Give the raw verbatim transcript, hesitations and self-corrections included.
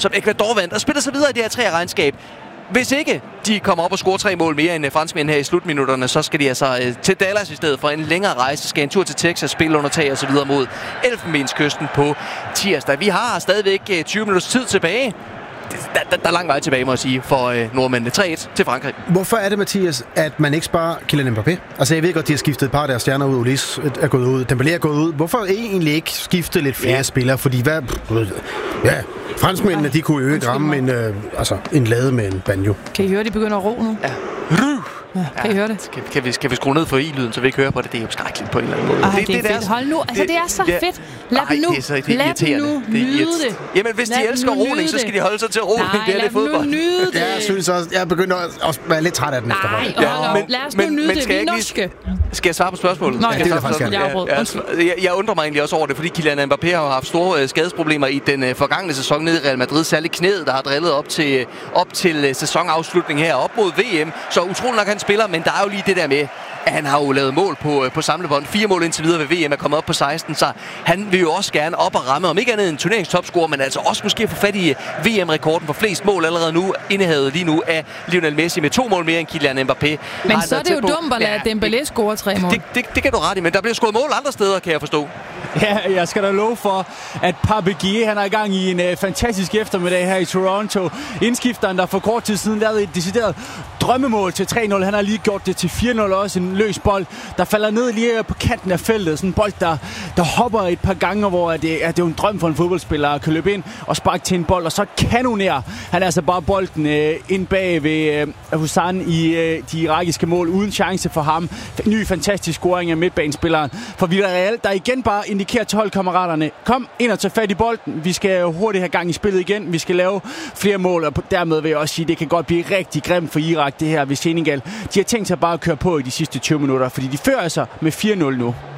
som Ecuador vandt, og spiller sig videre i det her tre regnskab. Hvis ikke de kommer op og scorer tre mål mere end franskmænd her i slutminutterne, så skal de altså øh, til Dallas i stedet for en længere rejse. Skal en tur til Texas, spille under tag og så videre mod Elfenbenskysten på tirsdag. Vi har stadigvæk øh, tyve minutters tid tilbage. Der, der, der er lang vej tilbage, må jeg sige, for øh, nordmændene. tre et til Frankrig. Hvorfor er det, Mathias, at man ikke sparer Kylian Mbappé? Altså, jeg ved godt, de har skiftet et par af deres stjerner ud. Ulis er gået ud. Dembélé er gået ud. Hvorfor egentlig ikke skifte lidt flere ja. spillere? Fordi hvad... Ja, franskmændene, de kunne jo ikke ramme en, øh, altså, en lade med en banjo. Kan I høre, de begynder at ro nu? Ja. Ja, kan I høre det? Kan, kan, vi, kan vi skrue ned for i-lyden, så vi ikke hører på det? Det er jo skrækkeligt på en eller anden måde. Ej, det, det, det er fedt. Deres, Hold nu. Altså, det er så det, fedt. Lad ej, dem nu. det er så det er Lad dem nu nyde det. det. Jamen, hvis lad de elsker roning, så skal de holde sig til roning. Nej, det er lad det fodbold. dem nu nyde det. Ja, jeg synes også, jeg begynder at være lidt træt af den Nej, efterhånden. ja, men, lad os nu men, nyde men det. Vi er norske. Skal jeg svare på spørgsmålet? Nå, skal ja, jeg det vil jeg faktisk ja, jeg, jeg undrer mig egentlig også over det, fordi Kylian Mbappé har haft store uh, skadesproblemer i den uh, forgangne sæson nede i Real Madrid. Særligt knæet, der har drillet op til, op til uh, sæsonafslutning her, op mod V M. Så utrolig nok han spiller, men der er jo lige det der med, at han har jo lavet mål på, på samlebånd. Fire mål indtil videre ved V M er kommet op på seksten, så han vil jo også gerne op og ramme, om ikke andet en turneringstopscorer, men altså også måske få fat i V M-rekorden for flest mål allerede nu, indehavet lige nu af Lionel Messi med to mål mere end Kylian Mbappé. Men så er det jo dumt at lade ja, Dembélé score tre mål. Det, det, det kan du ret i, men der bliver scoret mål andre steder, kan jeg forstå. Ja, jeg skal da love for, at Pape Gueye, han er i gang i en uh, fantastisk eftermiddag her i Toronto. Indskifteren, der for kort tid siden lavede et decideret drømmemål til tre nul. Han har lige gjort det til fire nul også. En løs bold, der falder ned lige på kanten af feltet. Sådan en bold, der, der hopper et par gange, hvor det, at det er jo en drøm for en fodboldspiller at kan løbe ind og sparke til en bold, og så kanonerer han altså bare bolden uh, ind bag ved uh, Hussein i uh, de irakiske mål, uden chance for ham. En ny fantastisk scoring af midtbanespilleren for Villarreal, der igen bare indikerer til holdkammeraterne, kom ind og tage fat i bolden. Vi skal hurtigt have gang i spillet igen. Vi skal lave flere mål, og dermed vil jeg også sige, at det kan godt blive rigtig grimt for Irak, det her ved Senegal. De har tænkt sig bare at køre på i de sidste tyve minutter, fordi de fører sig med fire nul nu.